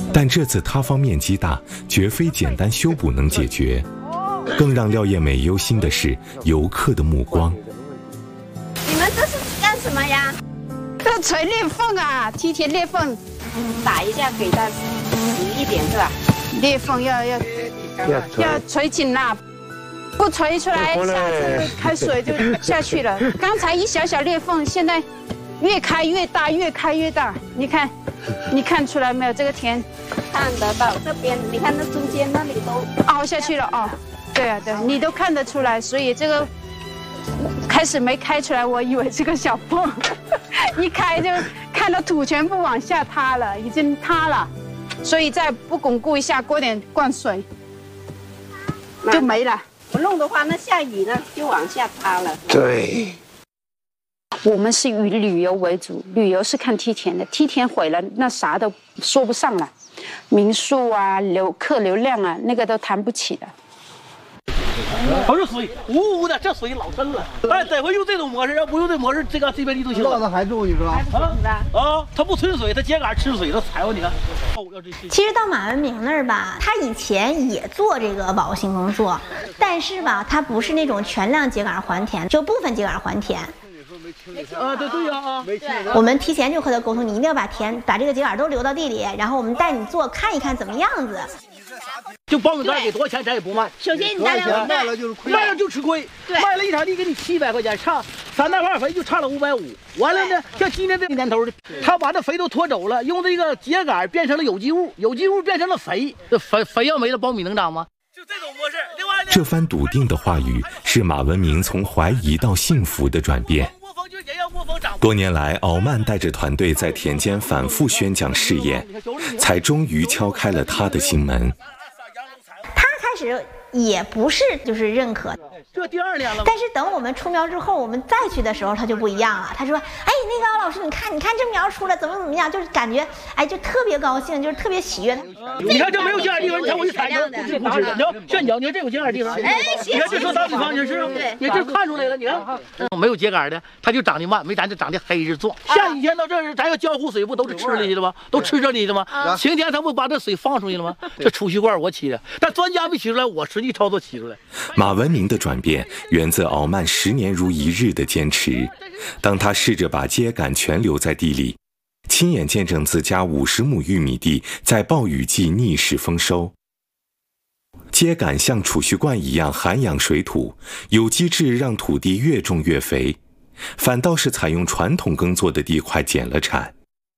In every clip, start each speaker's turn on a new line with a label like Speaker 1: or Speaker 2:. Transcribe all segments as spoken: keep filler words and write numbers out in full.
Speaker 1: 但这次塌方面积大，绝非简单修补能解决。更让廖艳美忧心的是游客的目光。
Speaker 2: 你们这是干什么呀？
Speaker 3: 这锤裂缝啊，梯田裂缝，
Speaker 2: 打一下给它实一点是吧？
Speaker 3: 裂缝要要要锤紧啦，不锤出来，下次开水就下去了。刚才一小小裂缝，现在越开越大，越开越大。你看，你看出来没有？这个田
Speaker 2: 看得到这边，你看那中间那里都
Speaker 3: 凹下去了哦。对啊，对，你都看得出来，所以这个开始没开出来，我以为是个小缝，一开就看到土全部往下塌了，已经塌了，所以再不巩固一下，过点灌水就没了。
Speaker 2: 不弄的话，那下雨呢就往下塌了。
Speaker 4: 对，
Speaker 3: 我们是以旅游为主，旅游是看梯田的，梯田毁了，那啥都说不上了，民宿啊、流客流量啊，那个都谈不起的。
Speaker 5: 都是水，呜呜的，这水老深了。哎，得会用这种模式，要不用这模式，这个这边力度行。
Speaker 4: 浪子还住，你说？
Speaker 5: 啊啊，它不存水，它秸秆吃水，它踩过你看。
Speaker 6: 其实到马文明那儿吧，他以前也做这个保护性工作，但是吧，他不是那种全量秸秆还田，就部分秸秆还田。
Speaker 5: 啊，对对呀啊！
Speaker 6: 我们提前就和他沟通，你一定要把田把这个秸秆都留到地里，然后我们带你做看一看怎么样子。
Speaker 5: 就苞米杆给多少钱咱也不卖。
Speaker 2: 首先你大量
Speaker 4: 卖了就是亏，
Speaker 5: 卖了就吃亏。卖了一场地给你七百块钱，差三袋化肥就差了五百五。完了呢，像今年这年头的，他把这肥都拖走了，用这个秸秆变成了有机物，有机物变成了肥，这肥肥要没了，苞米能长吗？就这种模式。另外呢，
Speaker 1: 这番笃定的话语是马文明从怀疑到信服的转变。多年来，敖曼带着团队在田间反复宣讲试验，才终于敲开了他的心门。
Speaker 6: 他开始也不是就是认可，
Speaker 5: 这第二年了。
Speaker 6: 但是等我们出苗之后，我们再去的时候，他就不一样了。他说：“哎，那个敖老师，你看，你看这苗出来怎么怎么样，就是感觉，哎，就特别高兴，就是特别喜悦。
Speaker 5: 你看这没有秸秆地方，你看我一踩就不吃不吃的。你要炫脚，你看这有秸秆地方。哎，你看这说打比方就是，你这看出来了，你看，没有秸秆的，它就长得慢，没咱这长得黑着壮。像以前到这儿，咱要浇湖水，不都是吃里去的吗？都吃这里的吗？晴天他不把这水放出去了吗？这储蓄罐我起的，但专家没起出来，我实际操作起出来。
Speaker 1: 马文明的转变源自敖曼十年如一日的坚持。当他试着把秸秆全留在地里，亲眼见证自家五十亩玉米地在暴雨季逆势丰收。秸秆像储蓄罐一样涵养水土，有机质让土地越种越肥，反倒是采用传统耕作的地块减了产。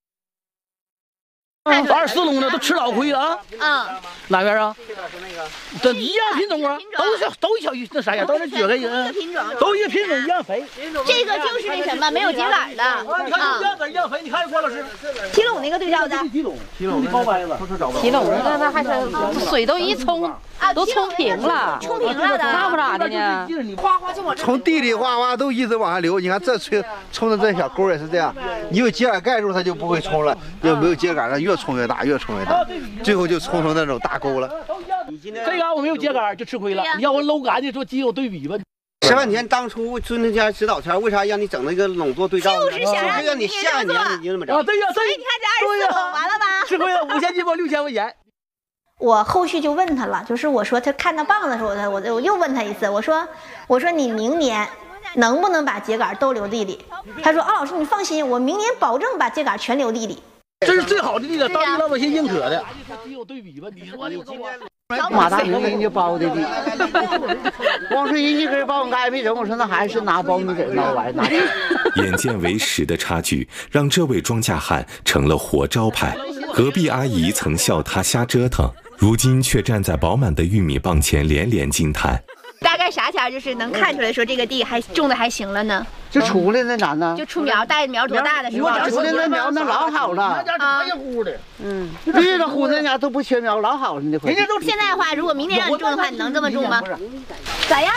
Speaker 5: 二十四垄的都吃老亏了啊！
Speaker 2: 嗯，
Speaker 5: 哪边啊？这一样品种啊，都是都小鱼那啥呀，都是撅个人，都一个品种一样肥。
Speaker 2: 这个就是那什么没有秸秆的啊，
Speaker 5: 你看一样秆一样肥，你看郭老师，
Speaker 2: 提垄那个对照的，
Speaker 5: 提垄提垄高白子，
Speaker 3: 提垄那那还是水都一冲都冲平了，
Speaker 2: 冲平了的，
Speaker 3: 那不咋的呢？
Speaker 2: 哗哗就往
Speaker 4: 从地里哗哗都一直往下流。你看这冲冲的这小沟也是这样，你有秸秆盖住它就不会冲了，要没有秸秆它越冲越大，越冲越大，最后就冲成那种大沟了。
Speaker 5: 这个我没有秸秆就吃亏了，你要我搂干净做基友对比吧。
Speaker 7: 石半田当初孙中山指导前，为啥让你整那个垄做对照呢？
Speaker 2: 就是想让
Speaker 7: 你下年你就这么整。
Speaker 5: 啊，对呀，
Speaker 2: 所以你看这二十四垄完了吧？
Speaker 5: 吃亏了，五千斤包六千块钱。
Speaker 6: 我后续就问他了，就是我说他看到棒子的时候，他我我又问他一次，我说我说你明年能不能把秸秆都留地里？他说：“哦，老师你放心，我明年保证把秸秆全留地里。”
Speaker 5: 这是最好的地了，当地老百姓认可的。你有对比吧？你说你今天
Speaker 8: 马大平人家包的地，光说人一根苞米杆没整，我说那还是拿苞米整那玩意儿。
Speaker 1: 眼见为实的差距，让这位庄稼汉成了活招牌。隔壁阿姨曾笑他瞎折腾，如今却站在饱满的玉米棒前连连惊叹。
Speaker 2: 大概啥前就是能看出来说这个地还种的还行了呢？
Speaker 8: 就出来那咋呢？
Speaker 2: 就出苗，带苗多大的时候？
Speaker 8: 出来那苗那老好了，
Speaker 5: 啊，乎的，
Speaker 8: 嗯，对了，乎那家都不缺苗，老好了那块。
Speaker 2: 人家都现在的话，如果明年让你种的话，你能这么种吗？咋样？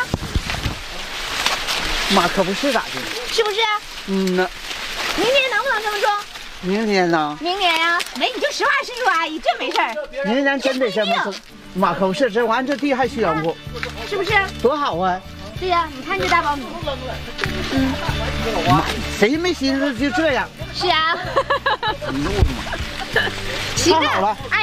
Speaker 8: 妈可不是咋的，
Speaker 2: 是不是？
Speaker 8: 嗯呐。
Speaker 2: 明年能不能这么种？
Speaker 8: 明年呢？
Speaker 2: 明年呀，没你就实话实说，阿姨，这没事儿。
Speaker 8: 明年真得这么种。妈可不是，这完这地还宣乎，
Speaker 2: 是不是？
Speaker 8: 多好啊！
Speaker 2: 对呀，你看这大苞米，
Speaker 8: 嗯，谁没寻思就这样？
Speaker 2: 是啊。
Speaker 8: 太好了。